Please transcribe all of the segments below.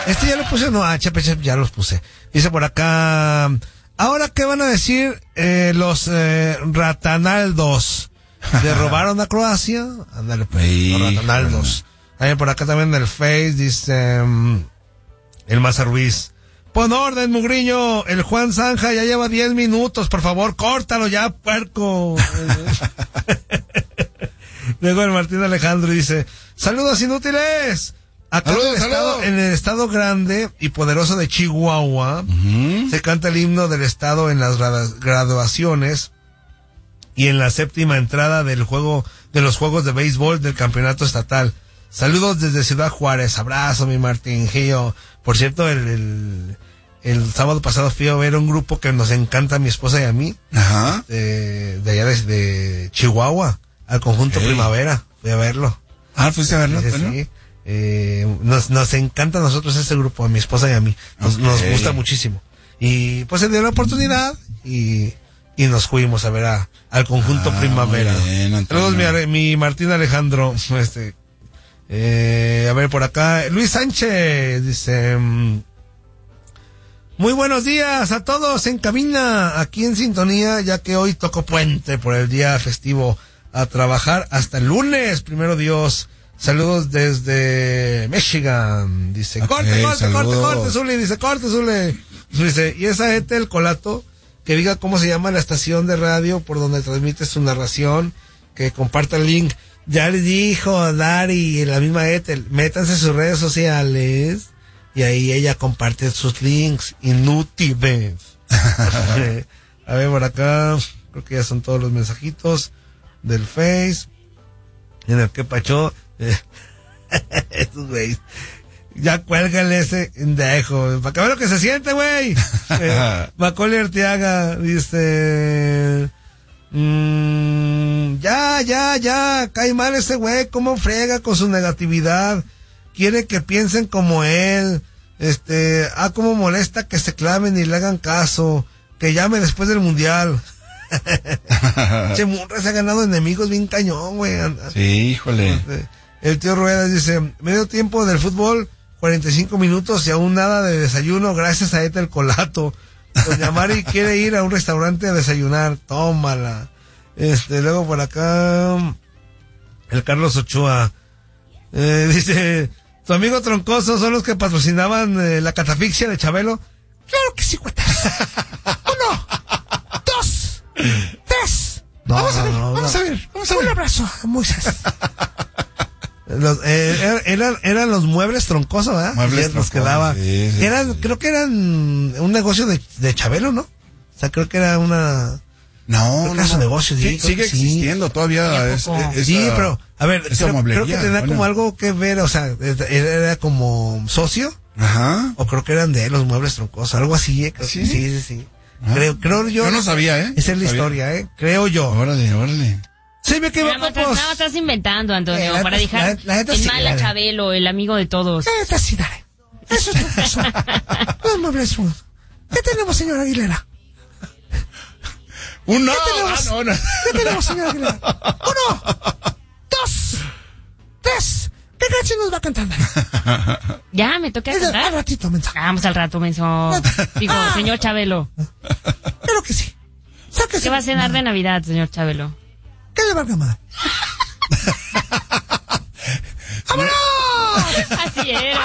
ya lo puse, no, Chepe, ya los puse. Dice por acá, ¿ahora qué van a decir los ratanaldos? ¿Le robaron a Croacia? Ándale, pues, los ratanaldos. Ahí por acá también en el Face dice el Maza Ruiz. Pon orden, Mugriño. El Juan Zanja ya lleva 10 minutos. Por favor, córtalo ya, puerco. Luego el Martín Alejandro dice, saludos inútiles. Acá en el estado grande y poderoso de Chihuahua, se canta el himno del estado en las graduaciones y en la séptima entrada de los juegos de béisbol del campeonato estatal. Saludos desde Ciudad Juárez. Abrazo, mi Martín Gio. Por cierto, el sábado pasado fui a ver un grupo que nos encanta a mi esposa y a mí. Ajá. De allá de Chihuahua, al conjunto Primavera. Fui a verlo. Ah, ¿fuiste a verlo? Sí. Nos encanta a nosotros ese grupo, a mi esposa y a mí. Nos gusta muchísimo. Y pues se dio la oportunidad y nos fuimos a ver al conjunto Primavera. Saludos, mi Martín Alejandro. A ver, por acá, Luis Sánchez dice, muy buenos días a todos en cabina, aquí en sintonía, ya que hoy toco puente por el día festivo, a trabajar hasta el lunes, primero Dios. Saludos desde Michigan, dice, corte, Zuli, dice, corte, Zuli. Dice, y esa el Colato, que diga cómo se llama la estación de radio por donde transmite su narración, que comparta el link. Ya les dijo Dari, la misma Ethel, métanse en sus redes sociales y ahí ella comparte sus links inútiles. A ver, por acá, creo que ya son todos los mensajitos del Face. En el que Pacho, estos güeyes, ya cuélgale ese dejo, para que vea lo que se siente, güey. Macaulay Arteaga dice, ya, cae mal ese güey, cómo frega con su negatividad, quiere que piensen como él, cómo molesta que se claven y le hagan caso, que llame después del mundial. Che, Munra se ha ganado enemigos bien cañón, güey. Sí, híjole. El tío Ruedas dice, medio tiempo del fútbol, 45 minutos y aún nada de desayuno, gracias a el Colato. Doña Mari quiere ir a un restaurante a desayunar, tómala. Luego por acá, el Carlos Ochoa, dice, tu amigo Troncoso son los que patrocinaban la catafixia de Chabelo. Claro que sí, cuenta. 1, 2, 3. Vamos a ver. Un abrazo a Moisés. Eran los muebles Troncoso, ¿verdad? Muebles los que daba. Sí. Creo que eran un negocio de Chabelo, ¿no? O sea, creo que era una... No. Su negocio, sigue existiendo todavía. Sí, pero, a ver, creo que tenía como algo que ver, o sea, era como socio. Ajá. O creo que eran de los muebles Troncoso, algo así, creo. Sí. Creo yo. Yo no sabía, Esa es la historia, creo yo. Órale. Sí, me equivoco. Nada más estás inventando, Antonio, para dejar el mal a Chabelo, el amigo de todos. Sí, dale. Eso es eso. Los muebles. ¿Qué tenemos, señora Aguilera? No. ¿Qué tenemos, señora Aguilera? 1, 2, 3. ¿Qué canción nos va a cantar? Ya, me toca cantar. Al ratito, menso. Vamos al rato, menso. Digo, señor Chabelo. Claro que sí. Sáquese. ¿Qué va a cenar de Navidad, señor Chabelo? ¿Qué le valga madre? ¡Vámonos! Así era.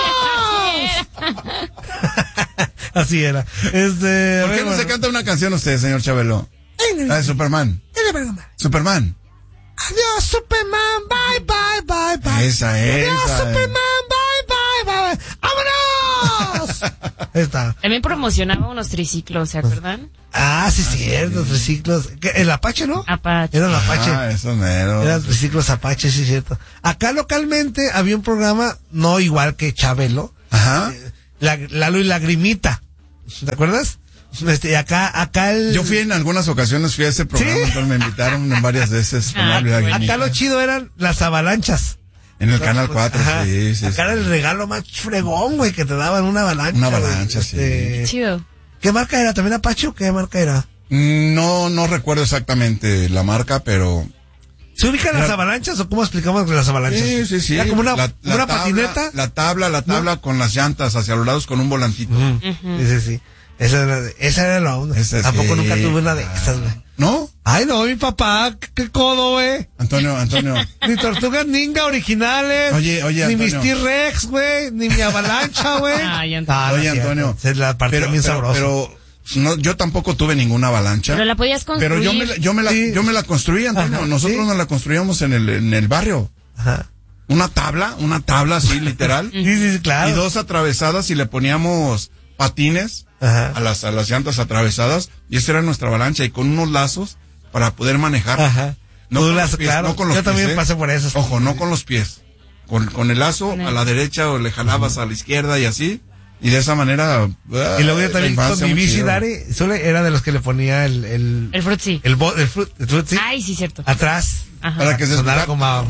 Así era. ¿Por qué no se canta una canción usted, señor Chabelo? La de Superman. ¿Qué le valga madre? Superman. Adiós, Superman, bye. Esa. Adiós, Superman, bye. ¡Vámonos! Esta. También promocionaba unos triciclos, ¿se acuerdan? Ah, sí, cierto, triciclos. ¿El Apache, no? Apache. Era el Apache. Eso mero. Eran triciclos Apache, sí, cierto. Acá localmente había un programa, no igual que Chabelo. Ajá. Lalo y Lagrimita. ¿Te acuerdas? Yo fui en algunas ocasiones, a ese programa, ¿sí? Me invitaron en varias veces. Acá lo chido eran las avalanchas. En el Canal 4, sí. Acá era el regalo más fregón, güey, que te daban una avalancha. Una avalancha, sí. Chido. ¿Qué marca era? ¿También Apache o qué marca era? No recuerdo exactamente la marca, pero ¿Se ubican las avalanchas o cómo explicamos las avalanchas? Sí. Era como una patineta. La tabla con las llantas hacia los lados con un volantito. Sí. Esa era la onda. Tampoco nunca tuve una de esas, güey. ¿No? Ay, no, mi papá, qué codo, güey. Antonio. Ni Tortugas Ninja originales. Oye, Ni mis T-Rex, güey. Ni mi avalancha, güey. Ay, Antonio. Oye, Antonio. Se la partió bien sabroso. Pero no, yo tampoco tuve ninguna avalancha. Pero la podías construir. Pero yo me la construí, Antonio. Ajá, nosotros nos la construíamos en el barrio. Ajá. Una tabla así, literal. Sí, claro. Y 2 atravesadas y le poníamos patines a las llantas atravesadas. Y esa era nuestra avalancha. Y con unos lazos para poder manejar. Ajá. No con los pies, claro. no con los yo pies, también pasé por eso. Ojo, no con los pies. Con el lazo a la derecha o le jalabas a la izquierda y así. Y de esa manera. Y luego yo también con mi bici Dari, era de los que le ponía el frutzi. El frutzi. Ay, sí, cierto. Atrás. Ajá. Para que se sonara como.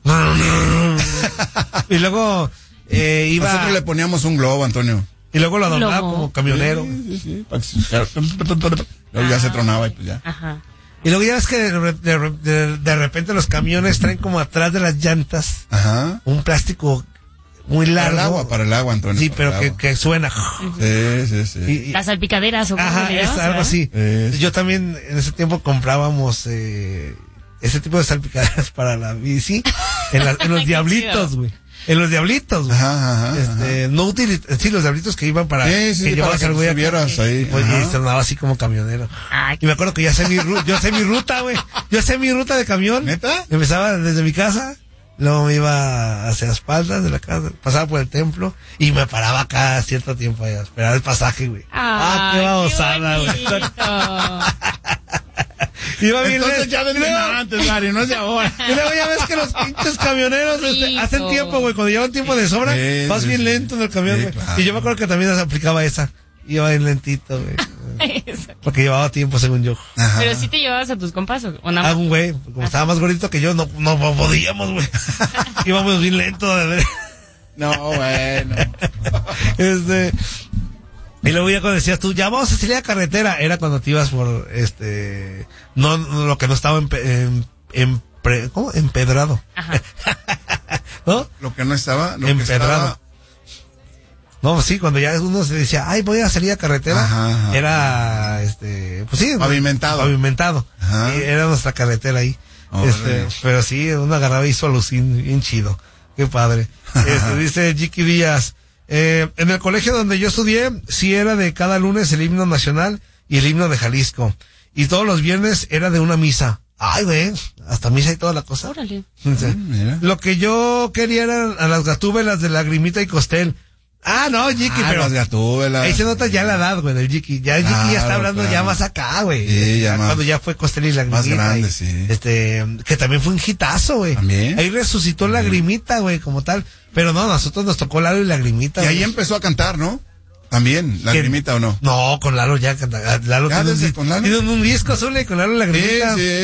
Y luego iba. Nosotros le poníamos un globo, Antonio. Y luego lo doblaba como camionero. Sí. Luego ya se tronaba y pues ya. Ajá. Y luego ya ves que de repente los camiones traen como atrás de las llantas un plástico muy largo. Para el agua, Antonio. Sí, pero que suena. Sí. Las salpicaderas o ajá, es algo así. Yo también en ese tiempo comprábamos ese tipo de salpicaderas para la bici en los diablitos, güey. En los diablitos, güey. Ajá. No sí, los diablitos que iban para que llevabas al güey subieras ahí. Pues, y sonaba así como camionero. Ay, y me acuerdo que yo sé mi ruta, güey. Yo sé mi ruta de camión. ¿Neta? Empezaba desde mi casa, luego me iba hacia las espaldas de la casa, pasaba por el templo y me paraba cada cierto tiempo a esperar el pasaje, güey. Ay, qué babosada, güey. Iba bien. Entonces ya desde antes, Mario, no es de ahora. Y luego ya ves que los pinches camioneros hacen tiempo, güey. Cuando llevan tiempo de sobra, vas bien lento en el camión, güey. Claro. Y yo me acuerdo que también se aplicaba esa. Iba bien lentito, güey. Porque llevaba tiempo, según yo. Ajá. Pero sí te llevabas a tus compas o nada más. Un güey, como estaba más gordito que yo, no podíamos, güey. Íbamos bien lento. No, bueno. Y luego ya cuando decías tú, ya vamos a salir a carretera, era cuando te ibas por, no, lo que no estaba ¿cómo? Empedrado. Ajá. ¿No? Lo que no estaba, empedrado. No, sí, cuando ya uno se decía, ay, voy a salir a carretera, era, pues sí. Pavimentado. Ajá. Y era nuestra carretera ahí. Pero sí, uno agarraba y hizo alucín, bien chido. Qué padre. Dice Chiqui Díaz, en el colegio donde yo estudié, sí era de cada lunes el himno nacional y el himno de Jalisco. Y todos los viernes era de una misa. Ay, güey, hasta misa y toda la cosa. Órale. Lo que yo quería eran a las gatúbelas de Lagrimita y Costel. Ah, no, Jiki, pero las gatúbelas. ahí se nota ya la edad, güey, del Jiki. Ya el Jiki ya está hablando ya más acá, güey. Sí, ya más. Cuando ya fue Costel y Lagrimita. Más grande, sí. Que también fue un hitazo, güey. ¿También? Ahí resucitó Lagrimita, güey, como tal. Pero no, a nosotros nos tocó Lalo y Lagrimita. Y ahí empezó a cantar, ¿no? También, Lagrimita o no. No, con Lalo ya canta. Lalo ya tiene un disco, Zule, con Lalo y Lagrimita. Sí.